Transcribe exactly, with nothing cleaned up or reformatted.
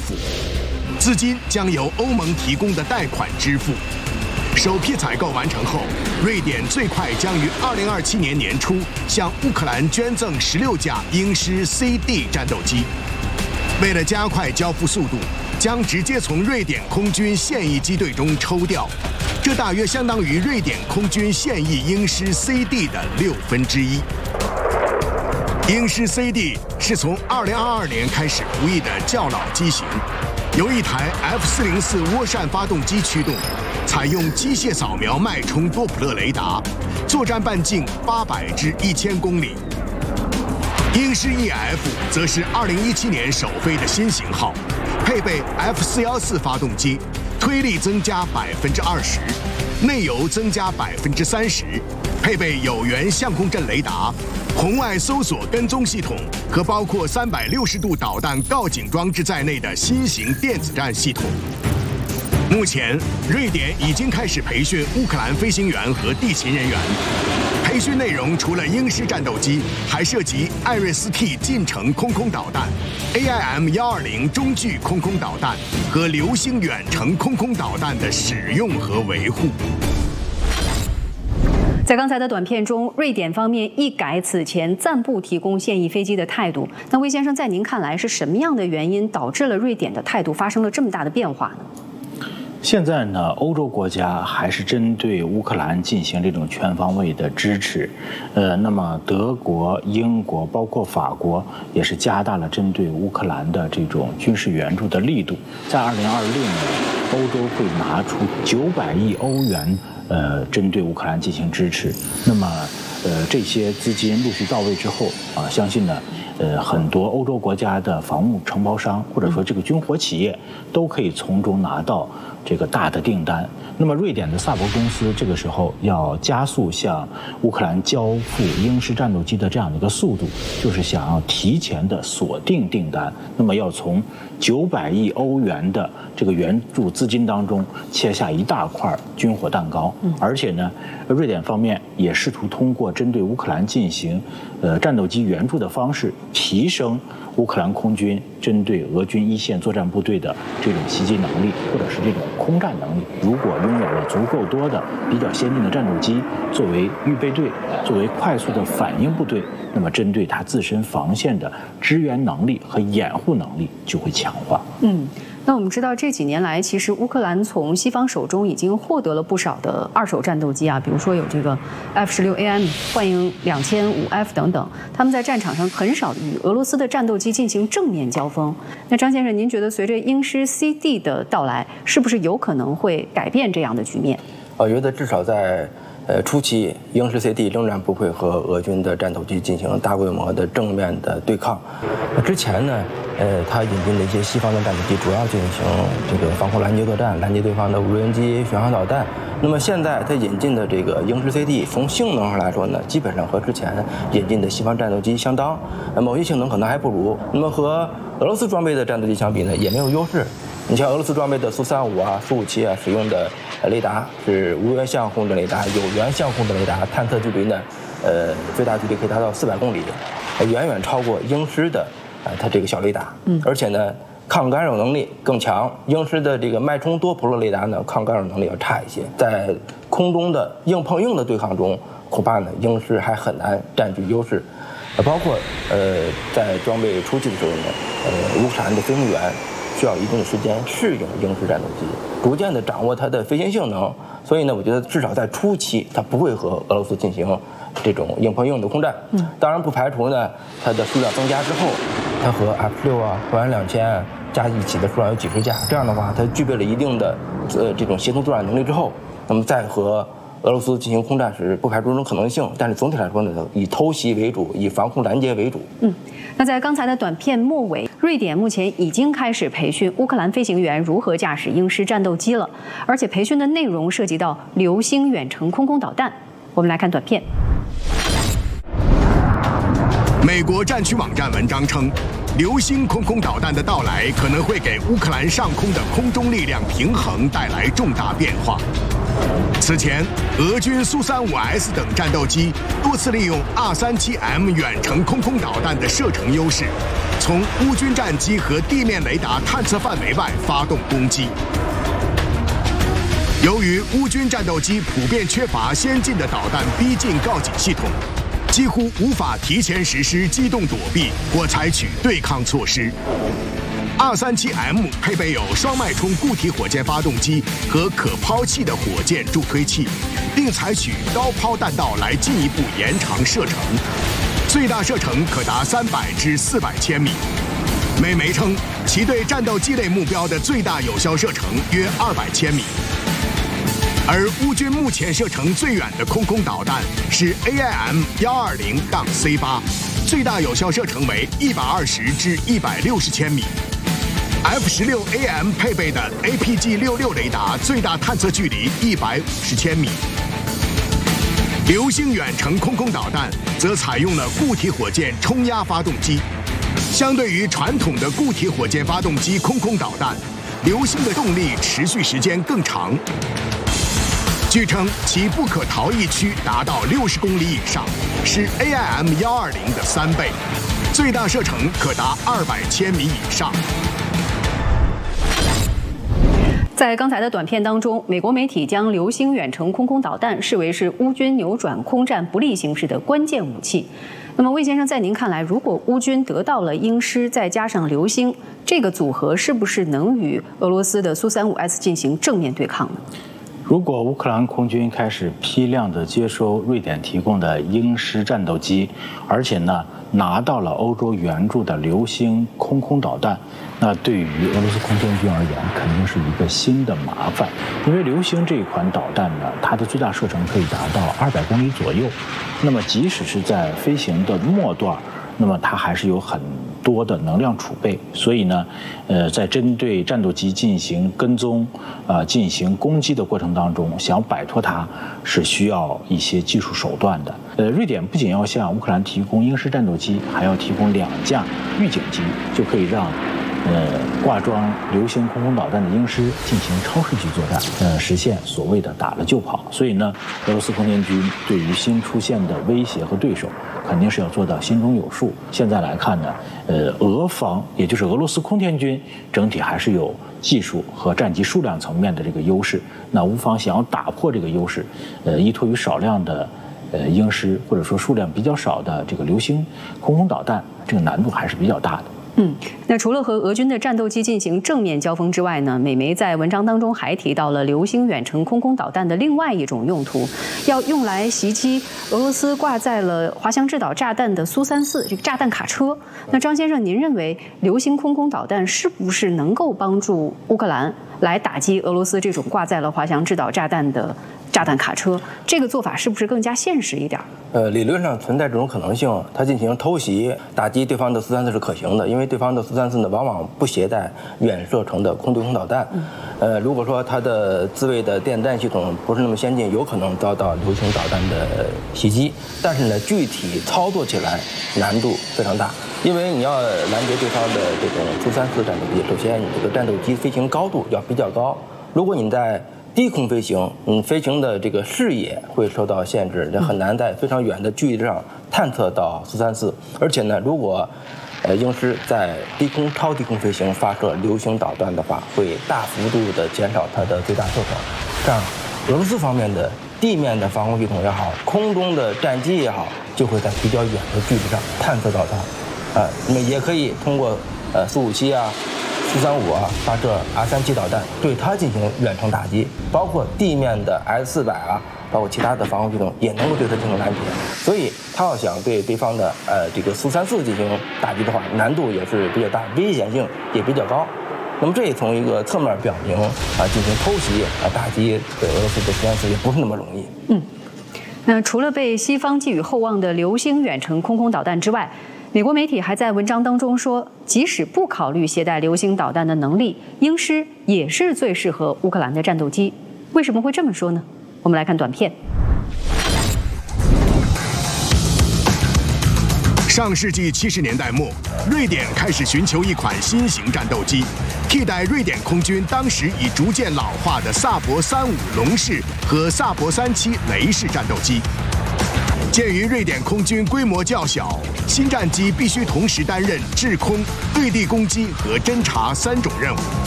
付，资金将由欧盟提供的贷款支付。首批采购完成后，瑞典最快将于二零二七年年初向乌克兰捐赠十六架鹰狮 C D 战斗机。为了加快交付速度，将直接从瑞典空军现役机队中抽调，这大约相当于瑞典空军现役鹰狮 C D 的六分之一。鹰狮 C D 是从二零二二年开始服役的较老机型，由一台 F 四零四涡扇发动机驱动，采用机械扫描脉冲多普勒雷达，作战半径八百至一千公里。鹰狮 E F 则是二零一七年首飞的新型号，配备 F 四一四发动机，推力增加百分之二十，内油增加百分之三十，配备有源相控阵雷达、红外搜索跟踪系统和包括三百六十度导弹告警装置在内的新型电子战系统。目前，瑞典已经开始培训乌克兰飞行员和地勤人员。培训内容除了鹰狮战斗机，还涉及艾瑞斯 T 近程空空导弹、A I M 一二零中距空空导弹和流星远程空空导弹的使用和维护。 在刚才的短片中，瑞典方面一改此前暂不提供现役飞机的态度。那魏先生，在您看来是什么样的原因导致了瑞典的态度发生了这么大的变化呢？ 现在呢，欧洲国家还是针对乌克兰进行这种全方位的支持，呃，那么德国、英国包括法国也是加大了针对乌克兰的这种军事援助的力度。在二零二六年，欧洲会拿出九百亿欧元，呃，针对乌克兰进行支持。那么，呃，这些资金陆续到位之后啊，相信呢。呃，很多欧洲国家的防务承包商或者说这个军火企业都可以从中拿到这个大的订单。那么，瑞典的萨博公司这个时候要加速向乌克兰交付鹰狮战斗机的这样的一个速度，就是想要提前的锁定订单。那么，要从九百亿欧元的这个援助资金当中切下一大块军火蛋糕，而且呢，瑞典方面也试图通过针对乌克兰进行呃战斗机援助的方式。提升乌克兰空军针对俄军一线作战部队的这种袭击能力，或者是这种空战能力。如果拥有了足够多的比较先进的战斗机作为预备队，作为快速的反应部队，那么针对它自身防线的支援能力和掩护能力就会强化。嗯。 那我们知道这几年来，其实乌克兰从西方手中已经获得了不少的二手战斗机啊，比如说有这个 F 十六 A M、幻鹰两千五 F 等等，他们在战场上很少与俄罗斯的战斗机进行正面交锋。那张先生，您觉得随着鹰狮 C D 的到来，是不是有可能会改变这样的局面？ 我觉得至少在呃初期，鹰狮 C D 仍然不会和俄军的战斗机进行大规模的正面的对抗。之前呢，呃，它引进的一些西方的战斗机，主要进行这个防空拦截作战，拦截对方的无人机、巡航导弹。那么现在它引进的这个鹰狮 C D， 从性能上来说呢，基本上和之前引进的西方战斗机相当，呃，某些性能可能还不如。那么和俄罗斯装备的战斗机相比呢，也没有优势。你像俄罗斯装备的苏三五啊、苏五七啊，使用的雷达是无源相控阵雷达，有源相控阵雷达，探测距离呢，呃，最大距离可以达到四百公里，远远超过鹰狮的呃它这个小雷达。嗯，而且呢，抗干扰能力更强。鹰狮的这个脉冲多普勒雷达呢，抗干扰能力要差一些，在空中的硬碰硬的对抗中，恐怕呢，鹰狮还很难占据优势。呃，包括呃，在装备初期的时候呢，呃，乌克兰的飞行员需要一定的时间适应鹰狮战斗机，逐渐的掌握它的飞行性能。所以呢，我觉得至少在初期，它不会和俄罗斯进行这种硬碰硬的空战。嗯，当然不排除呢，它的数量增加之后，它和 F 六啊、幻鹰两千加一起的数量有几十架，这样的话，它具备了一定的呃这种协同作战能力之后，那么再和俄罗斯进行空战时，不排除这种可能性。但是总体来说呢，以偷袭为主，以防空拦截为主。 嗯，那在刚才的短片末尾，瑞典目前已经开始培训乌克兰飞行员如何驾驶鹰狮战斗机了，而且培训的内容涉及到流星远程空空导弹。我们来看短片。 美国战区网站文章称，流星空空导弹的到来可能会给乌克兰上空的空中力量平衡带来重大变化。 此前，俄军苏三五 S 等战斗机多次利用 R 三七 M 远程空空导弹的射程优势，从乌军战机和地面雷达探测范围外发动攻击。由于乌军战斗机普遍缺乏先进的导弹逼近告警系统，几乎无法提前实施机动躲避或采取对抗措施。R 三七 M 配备有双脉冲固体火箭发动机和可抛弃的火箭助推器，并采取高抛弹道来进一步延长射程，最大射程可达三百至四百千米。美媒称，其对战斗机类目标的最大有效射程约二百千米。而乌军目前射程最远的空空导弹是 A I M 一二零 C 八，最大有效射程为一百二十至一百六十千米。F 十六 A M 配备的 A P G 六六雷达最大探测距离一百五十千米。流星远程空空导弹则采用了固体火箭冲压发动机，相对于传统的固体火箭发动机空空导弹，流星的动力持续时间更长。据称，其不可逃逸区达到六十公里以上，是 A I M 一二零的三倍，最大射程可达二百千米以上。 在刚才的短片当中，美国媒体将流星远程空空导弹视为是乌军扭转空战不利形势的关键武器。那么，魏先生，在您看来，如果乌军得到了鹰狮，再加上流星，这个组合是不是能与俄罗斯的苏三五 S 进行正面对抗呢？ 如果乌克兰空军开始批量的接收瑞典提供的鹰狮战斗机，而且呢拿到了欧洲援助的流星空空导弹，那对于俄罗斯空天军而言肯定是一个新的麻烦。因为流星这一款导弹呢，它的最大射程可以达到二百公里左右，那么即使是在飞行的末段，那么它还是有很多的能量储备，所以呢，呃，在针对战斗机进行跟踪、啊、呃、进行攻击的过程当中，想摆脱它是需要一些技术手段的。呃，瑞典不仅要向乌克兰提供鹰狮战斗机，还要提供两架预警机，就可以让呃挂装流星空空导弹的鹰狮进行超视距作战，呃，实现所谓的打了就跑。所以呢，俄罗斯空天军对于新出现的威胁和对手，肯定是要做到心中有数。现在来看呢，呃，俄方也就是俄罗斯空天军整体还是有技术和战机数量层面的这个优势。那乌方想要打破这个优势，呃，依托于少量的呃鹰狮或者说数量比较少的这个流星空空导弹，这个难度还是比较大的。 嗯，那除了和俄军的战斗机进行正面交锋之外呢，美媒在文章当中还提到了流星远程空空导弹的另外一种用途，要用来袭击俄罗斯挂载了滑翔制导炸弹的苏三四这个炸弹卡车。那张先生，您认为流星空空导弹是不是能够帮助乌克兰来打击俄罗斯这种挂载了滑翔制导炸弹的炸弹卡车？这个做法是不是更加现实一点？ 呃，理论上存在这种可能性，它进行偷袭打击对方的苏三四是可行的，因为对方的苏三四呢往往不携带远射程的空对空导弹。呃，如果说它的自卫的电弹系统不是那么先进，有可能遭到流星导弹的袭击，但是呢，具体操作起来难度非常大，因为你要拦截对方的这种苏三四战斗机，首先你这个战斗机飞行高度要比较高，如果你在低空飞行，嗯，飞行的这个视野会受到限制，这很难在非常远的距离上探测到苏三四。而且呢，如果呃鹰狮在低空、超低空飞行发射流星导弹的话，会大幅度的减少它的最大射程。这样，俄罗斯方面的地面的防空系统也好，空中的战机也好，就会在比较远的距离上探测到它。啊，那么也可以通过呃苏五七啊。苏三五啊，发射 R 三七导弹对它进行远程打击，包括地面的 S 四百啊，包括其他的防空系统也能够对它进行拦截。所以，它要想对对方的呃这个苏三四进行打击的话，难度也是比较大，危险性也比较高。那么这也从一个侧面表明啊，进行偷袭啊打击对俄罗斯的苏三四也不是那么容易。 嗯，那除了被西方寄予厚望的流星远程空空导弹之外，美国媒体还在文章当中说，即使不考虑携带流星导弹的能力，鹰狮也是最适合乌克兰的战斗机。为什么会这么说呢？我们来看短片。 上世纪七十年代末，瑞典开始寻求一款新型战斗机， 替代瑞典空军当时已逐渐老化的萨博三五龙式和萨博三七雷式战斗机。鉴于瑞典空军规模较小，新战机必须同时担任制空、对地攻击和侦察三种任务。